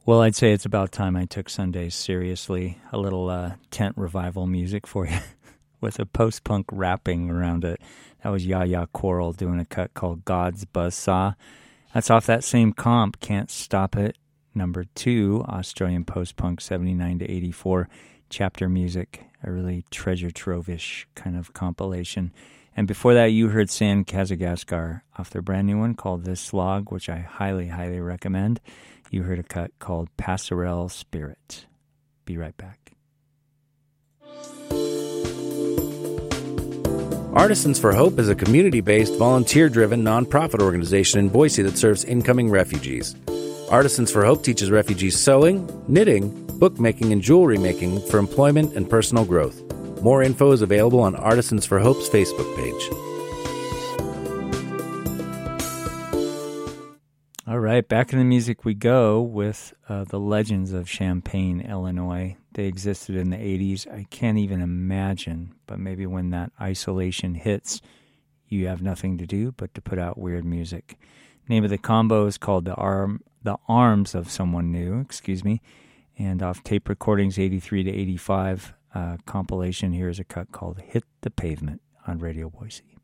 Well, I'd say it's about time I took Sundays seriously. A little tent revival music for you with a post-punk rapping around it. That was Yaya Coral doing a cut called God's Buzzsaw. That's off that same comp, Can't Stop It, number 2, Australian post-punk 79 to 84, chapter music, a really treasure trove-ish kind of compilation. And before that, you heard San Kazagaskar off their brand new one called This Slog, which I highly, highly recommend. You heard a cut called Passerelle Spirit. Be right back. Artisans for Hope is a community-based, volunteer-driven nonprofit organization in Boise that serves incoming refugees. Artisans for Hope teaches refugees sewing, knitting, bookmaking, and jewelry making for employment and personal growth. More info is available on Artisans for Hope's Facebook page. All right, back in the music we go with the Legends of Champaign, Illinois. They existed in the 80s. I can't even imagine, but maybe when that isolation hits, you have nothing to do but to put out weird music. Name of the combo is called The Arms of Someone New, and off tape recordings 83 to 85 compilation, here's a cut called Hit the Pavement on Radio Boise.